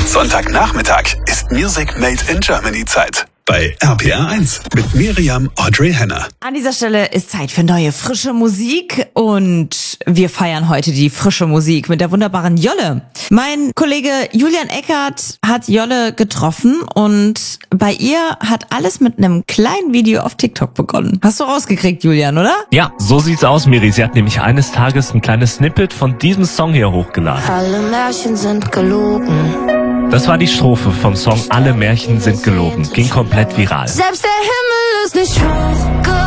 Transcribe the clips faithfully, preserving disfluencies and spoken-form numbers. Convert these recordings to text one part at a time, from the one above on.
Sonntagnachmittag ist Music Made in Germany Zeit. Bei R P R eins mit Miriam Audrey Henner. An dieser Stelle ist Zeit für neue, frische Musik und wir feiern heute die frische Musik mit der wunderbaren Jolle. Mein Kollege Julian Eckert hat Jolle getroffen und bei ihr hat alles mit einem kleinen Video auf TikTok begonnen. Hast du rausgekriegt, Julian, oder? Ja, so sieht's aus, Miri. Sie hat nämlich eines Tages ein kleines Snippet von diesem Song hier hochgeladen. Alle Märchen sind gelogen. Das war die Strophe vom Song Alle Märchen sind gelogen. Ging komplett viral. Selbst der Himmel ist nicht hoch genug.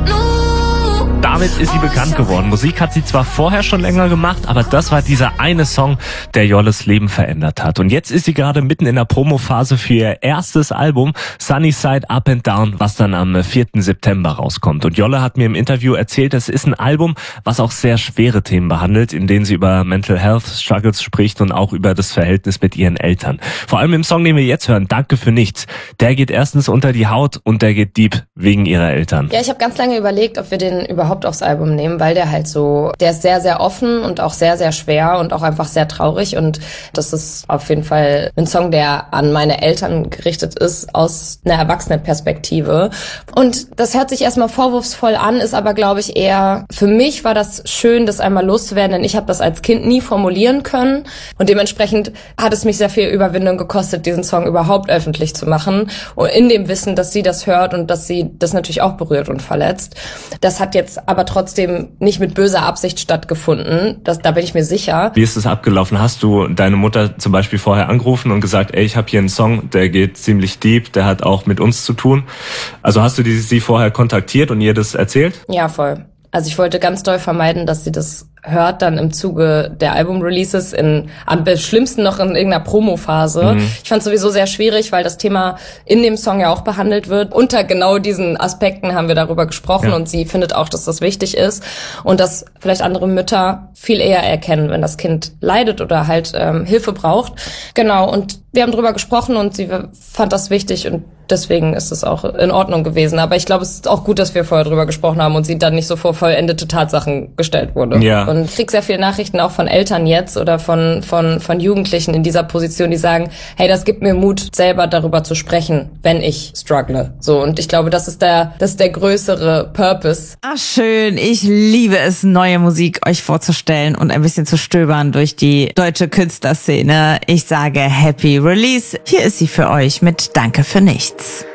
Damit ist sie bekannt geworden. Musik hat sie zwar vorher schon länger gemacht, aber das war dieser eine Song, der Jolles Leben verändert hat. Und jetzt ist sie gerade mitten in der Promophase für ihr erstes Album Sunny Side Up and Down, was dann am vierten September rauskommt. Und Jolle hat mir im Interview erzählt, es ist ein Album, was auch sehr schwere Themen behandelt, in denen sie über Mental Health Struggles spricht und auch über das Verhältnis mit ihren Eltern. Vor allem im Song, den wir jetzt hören, Danke für nichts. Der geht erstens unter die Haut und der geht deep wegen ihrer Eltern. Ja, ich habe ganz lange überlegt, ob wir den überhaupt aufs Album nehmen, weil der halt so, der ist sehr, sehr offen und auch sehr, sehr schwer und auch einfach sehr traurig und das ist auf jeden Fall ein Song, der an meine Eltern gerichtet ist aus einer Erwachsenenperspektive und das hört sich erstmal vorwurfsvoll an, ist aber glaube ich eher, für mich war das schön, das einmal loszuwerden, denn ich habe das als Kind nie formulieren können und dementsprechend hat es mich sehr viel Überwindung gekostet, diesen Song überhaupt öffentlich zu machen und in dem Wissen, dass sie das hört und dass sie das natürlich auch berührt und verletzt. Das hat jetzt aber trotzdem nicht mit böser Absicht stattgefunden. Das, da bin ich mir sicher. Wie ist es abgelaufen? Hast du deine Mutter zum Beispiel vorher angerufen und gesagt, ey, ich habe hier einen Song, der geht ziemlich deep, der hat auch mit uns zu tun. Also hast du die, sie vorher kontaktiert und ihr das erzählt? Ja, voll. Also ich wollte ganz doll vermeiden, dass sie das hört dann im Zuge der Album-Releases in, am schlimmsten noch in irgendeiner Promo-Phase. Mhm. Ich fand es sowieso sehr schwierig, weil das Thema in dem Song ja auch behandelt wird. Unter genau diesen Aspekten haben wir darüber gesprochen ja. Und sie findet auch, dass das wichtig ist und dass vielleicht andere Mütter viel eher erkennen, wenn das Kind leidet oder halt ähm, Hilfe braucht. Genau, und wir haben drüber gesprochen und sie fand das wichtig und deswegen ist es auch in Ordnung gewesen. Aber ich glaube, es ist auch gut, dass wir vorher drüber gesprochen haben und sie dann nicht so vor vollendete Tatsachen gestellt wurde. Ja. Und ich kriege sehr viele Nachrichten auch von Eltern jetzt oder von von von Jugendlichen in dieser Position, die sagen, hey, das gibt mir Mut, selber darüber zu sprechen, wenn ich struggle. So, und ich glaube, das ist der das ist der größere Purpose. Ach schön, ich liebe es, neue Musik euch vorzustellen und ein bisschen zu stöbern durch die deutsche Künstlerszene. Ich sage Happy Release. Hier ist sie für euch mit Danke für nichts.